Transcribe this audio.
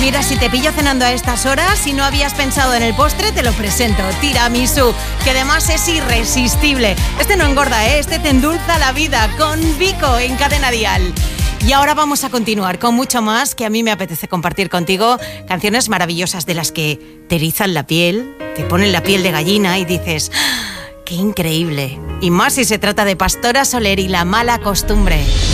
Mira, si te pillo cenando a estas horas y no habías pensado en el postre, te lo presento. Tiramisú, que además es irresistible. Este no engorda, este te endulza la vida con Vico en Cadena Dial. Y ahora vamos a continuar con mucho más que a mí me apetece compartir contigo. Canciones maravillosas de las que te erizan la piel, te ponen la piel de gallina y dices... ¡Qué increíble! Y más si se trata de Pastora Soler y La mala costumbre.